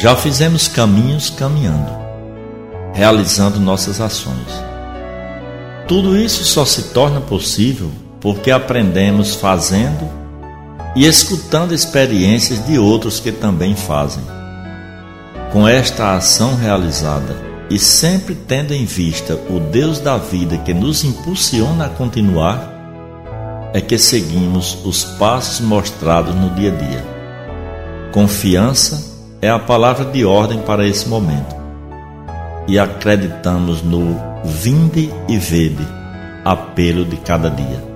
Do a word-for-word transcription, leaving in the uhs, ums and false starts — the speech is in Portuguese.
Já fizemos caminhos caminhando, realizando nossas ações. Tudo isso só se torna possível porque aprendemos fazendo e escutando experiências de outros que também fazem. Com esta ação realizada e sempre tendo em vista o Deus da vida que nos impulsiona a continuar, é que seguimos os passos mostrados no dia a dia. Confiança é a palavra de ordem para esse momento. E acreditamos no vinde e vede, apelo de cada dia.